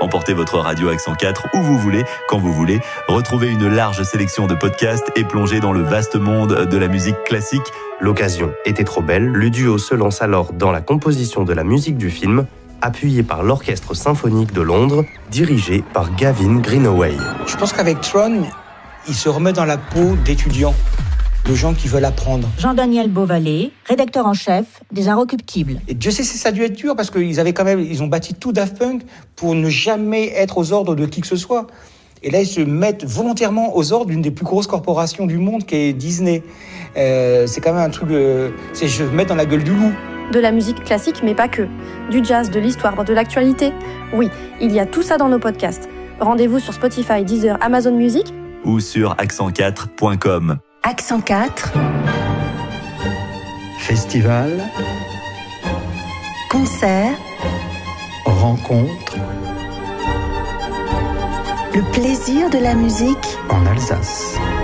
Emportez votre radio Accent 4 où vous voulez, quand vous voulez. Retrouvez une large sélection de podcasts et plongez dans le vaste monde de la musique classique. L'occasion était trop belle, le duo se lance alors dans la composition de la musique du film, appuyé par l'Orchestre Symphonique de Londres, dirigé par Gavin Greenaway. Je pense qu'avec Tron, il se remet dans la peau d'étudiants, de gens qui veulent apprendre. Jean-Daniel Beauvalet, rédacteur en chef des Inrecuptibles. Et Dieu sait si ça a dû être dur, parce ils ont bâti tout Daft Punk pour ne jamais être aux ordres de qui que ce soit. Et là, ils se mettent volontairement aux ordres d'une des plus grosses corporations du monde, qui est Disney. C'est quand même un truc... c'est je me mets dans la gueule du loup. De la musique classique, mais pas que. Du jazz, de l'histoire, de l'actualité. Oui, il y a tout ça dans nos podcasts. Rendez-vous sur Spotify, Deezer, Amazon Music ou sur accent4.com. Accent 4. Festival. Concert. Rencontre. Le plaisir de la musique En Alsace.